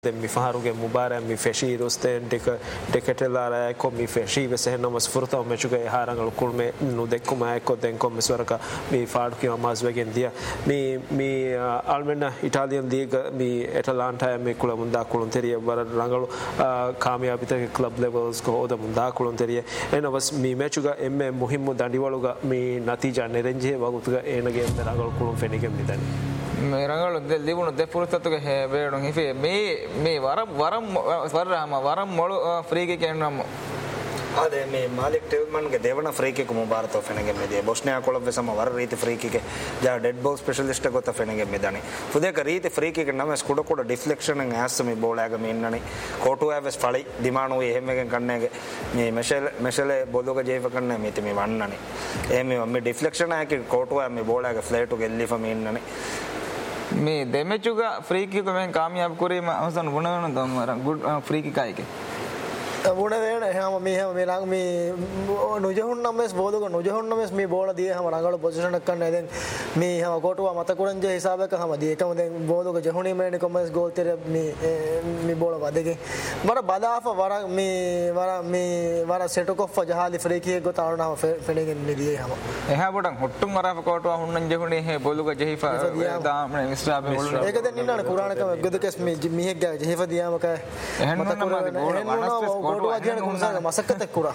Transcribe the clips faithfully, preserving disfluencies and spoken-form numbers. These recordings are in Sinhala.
mi faharuge mubarak mi feshi rosten deka dekatela ko mi feshi vesehna masfurta me chuga harangal kulme nu dekkuma ekko den ko meswaraka mi faadu ki mazwegen dia mi mi almena italian liga mi atalanta mi kula munda kulonteriya bar rangalu kamyabita club levels ko oda munda kulonteriya ena was mi mechuga emme muhimmu dandiwaluga mi natija nerenje wagutuga enage rangalu kulon fenigem midani මේ රංගවල දෙලිවුණු දෙපුරතතුක හේබේණු හිෆේ මේ මේ වරම් වරම් වරම වරම් මොළු ෆ්‍රී කික් එන්නම් ಅದೇ ಮೇ ಮಾಲಿಕ್ ಟೇಲ್ಮನ್ಗೆ ದೇವನ ಫ್ರೀ ಕಿಕ್ ಮುಬಾರತ ಫೆನೆಗೆ ಮೆದೆ ಬೊಸ್ನಿಯಾ ಕೊಲಂಬಿಯಾ ಸಮ ವರ ರೀತಿ ಫ್ರೀ ಕಿಕ್ ಜಾ ಡೆಡ್ ಬಾಲ್ ಸ್ಪೆಷಲಿಸ್ಟ್ ಗೊತ್ತ ಫೆನೆಗೆ ಮೆದಾನಿ ಫುದೇಕ ರೀತಿ ಫ್ರೀ ಕಿಕ್ ನಮ ಸ್ಕೂಡ ಕೂಡ deflection ask me ಬೋಲಾಗ ಮೀನ್ನನಿ coat ಆವೆಸ್ ಫಳಿ ದಿಮಾನು ಎಹೆಮೆಗೆ ಕಣ್ಣೆಗೆ May ಮೆಶೆಲ್ ಮೆಶೆಲೆ ಬೋಲುಗ ಜೈವ ಕಣ್ಣೆ ಮಿತಿ ಮಿ ವಣ್ಣನಿ ಎಮಿ ಮಿ ಡಿಫ್ಲೆಕ್ಷನ್ ಆಕಿ ಕೋಟು ಆ ಮಿ ಬೋಲಾಗ ಫ್ಲೇಟು ಗೆಲ್ಲಿಫ ಮೀನ್ನನಿ මේ දෙමෙචුග ෆ්‍රී කික් මෙන් කාමියාබ් කුරීම අවසන් වුණවන දම ගුඩ් ෆ්‍රී කික් ආයිකේ වුණ වේන හැම මේ හැම මේ ලඟ මේ නුජහුන් නම්ස් බෝදුක නුජහුන් නම්ස් මේ බෝල දිය හැම රංගල පොසිෂන් එක කරන දැන් මේ හැම කොටුවා මත කුරංජ හිසාබක හැම දී එකම දැන් බෝදුක ජහුනි මේන කොමස් ගෝල් තෙර මේ මේ බෝල වදගේ වර බදාෆ වර මේ වර මේ වර සෙටකොෆ් ජහාලි ෆ්‍රී කික් ගොත ආරනාව ෆෙනෙගෙන් නිදියේ හැම එහා බඩන් හොට්ටුම් වරාෆ කොටුවා හුන්නන් ජහුනි හේ බෝලුක ජහිෆා දාම මිස්ටාබ් බෝල ඒක දැන් නින්නන කුරානකම ගොදකස් මේ මිහෙක් ගා ජහිෆා දියාම කය මත කුරාන कोटवा जन कुनसा मसक्कत कुरा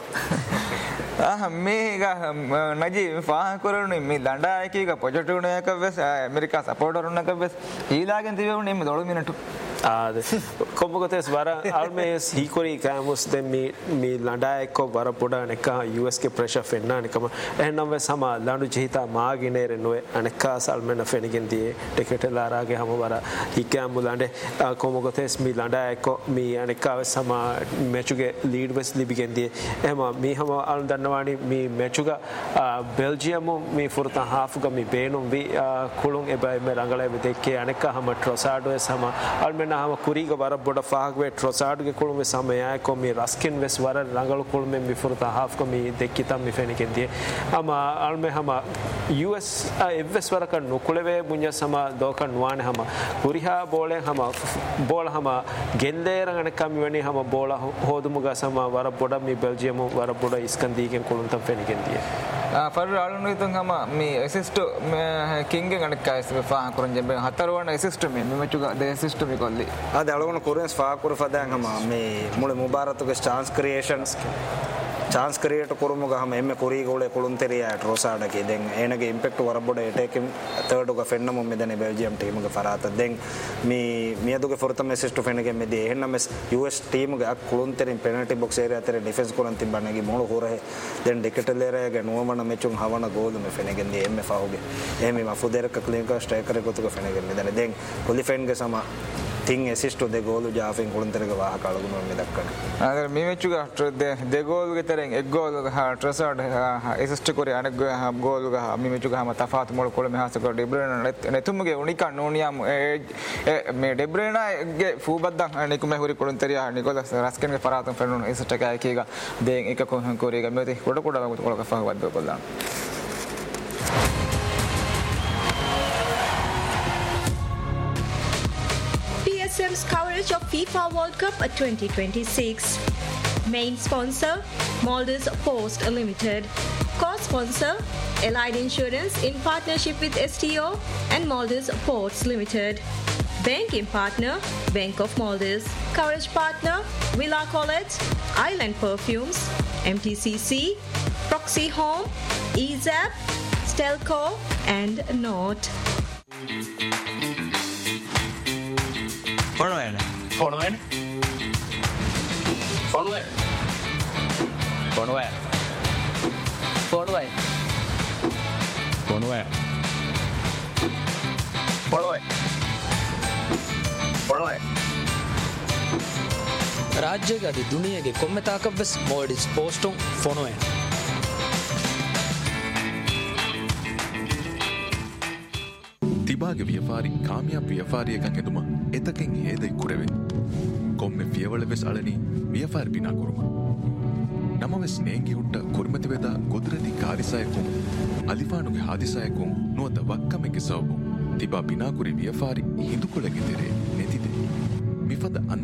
ආ මේක නජි ෆාහ කරන්නේ මේ දඬා එකක පොජටුන එක වෙස් ඇමරිකා සපෝටර් උනක වෙස් ඊලාගෙන් තිබුණේ මේ දොළොස් මිනිත්තු ආද කොම්බගතස් වර ආල්මේස් හීකොරි කාමස් දෙන් මේ මේ ලඬා එක්ක වර පොඩ අනක U S के प्रेशर फेन्ना निकम එහෙනම් वे समा लांडු ජීතා මාගිනේ රෙනොේ අනක සල්මන ෆෙනිගෙන් දී ටිකට් ලාරාගේ හැම වර හිකම් මුලන්ඩේ කොම්බගතස් මේ ලඬා එක්ක මේ අනක සමා මැචුගේ ලීඩ් වෙස් ලිබිගෙන් දී එහෙම මේ හැම අල් දන්නවානි මේ මැචුගා බෙල්ජියම් මේ ෆුර්තා හාෆුගා මේ බේනුම් වි කුළුන් එබයි මේ රංගලේ දෙකේ අනක හැම ට්‍රොසාඩෝ සමා අල්මෙන් नाम कुरीग वर बोड फाग वे ट्रोसाड के कुल में समय आए को मी रस्किन वेस वर रंगल कुल में बिफुरता हाफ को मी देखिता मी फेने के दिए हम आल में हम यूएस एवस वर का नुकुले वे मुंजा समा दो का नुआन हम कुरिहा बोले हम बोल हम गेंदे रंगने कम वनी हम बोला होदमुगा समा वर बोड मी बेल्जियम वर बोड इसकंदी के कुल तम फेने के दिए फर आलनु तो हम मी असिस्ट किंग गणक का इस फा करन जब हतरवन असिस्ट में मैं चुका दे असिस्ट में कोली අද අලගොන කුරෙන්ස් ෆාකුර ෆදන් හම මේ මුල මුබාරතුගේ chance creations chance create කරුමුග හම එම්මේ කුරී ගෝලේ කුළුන්තරියා ට්‍රොසාඩගේ දැන් එනගේ ඉම්පැක්ට් වරබොඩ එටේකින් තර්ඩ් උග ෆෙන්නම මෙදනේ බෙල්ජියම් ටීම් උග ෆරාත දැන් මේ මියදුගේ ෆොර්තම අසිස්ට් ෆෙනගේ මෙදී එහෙනම් U S team උග කුළුන්තරින් පෙනල්ටි box area අතර ඩිෆෙන්ස් කරන් තිබ්බනගේ මොළු හොරේ දැන් ඩිකටලේරයගේ නුවමන මෙචුන් හවන ගෝල් මේ ෆෙනගෙන් දී එම්මේ ෆාහුගේ එමේ මෆුදෙරක ක්ලිනිකල් ස්ට්‍රයිකර් එකතුක ෆෙනගෙන් මෙදනේ දැන් කොලිෆෙන්ගේ සම තින් ඇසිස්ට් දෙ ගෝල් ජාෆෙන් කුළුන්තරක වාහ කලගුණ මේ දක්කන අර මේ මෙචුගා දෙ ගෝල් ගෙතරෙන් එක් ගෝල් ගහ ට්‍රසඩ් ඇසිස්ට් කරේ අනෙක් ගෝල් ගහ මේ මෙචුගා හම තෆාත් මොළ කොළ මෙහාස කර ඩෙබ්‍රේන නෙතුමුගේ උනිකා නෝනියම් මේ ඩෙබ්‍රේනගේ ෆූබද්දන් අනෙකුම හුරි කුළුන්තරියා නිකොලස් රස්කන්ගේ ෆරාතන් ෆෙනුන ඇසිස්ට් එක එකේගා දෙන් එක කොහන් කොරේගා මෙතේ කොට කොට කොළ කෆා වද්ද කොල්ලා P S M's coverage of FIFA World Cup twenty twenty-six. Main sponsor, Maldives Post Limited. Co-sponsor, Allied Insurance in partnership with S T O and Maldives Ports Limited. Banking partner, Bank of Maldives. Coverage partner, Villa College, Island Perfumes, M T C C, Proxy Home, E Z A P, Stelco and Note. Fono N. Fono N. Fono N. Fono N. Fono N. Fono N. Fono N. Fono N. ರಾಜ್ಯಗೆ ಅದು ದುನಿಯಾಗೆ ಕೊಮ್ಮೆ ತಾಕವ್ವೆಸ್ ಮೋಡಿಸ್ ಪೋಸ್ಟುಂ ಫೋನೋ ಎನ್ තිබාගේ ව්‍යාපාරි කාමියාබ් ව්‍යාපාරියකන් එදුම එතකින් හේදයි කුරෙවෙ කොම්මෙ ව්‍යවල වෙස් අලනි ව්‍යාපාර බිනා කුරුම නම වෙස් නේංගි හුට්ට කුරුමති වෙදා කුදරති කාරිසයකුම් අලිෆානුගේ හාදිසයකුම් නුවත වක්කමෙගේ සවබු තිබා බිනා කුරි ව්‍යාපාරි හිඳු කුලගේ දෙරේ නෙතිදේ මිෆද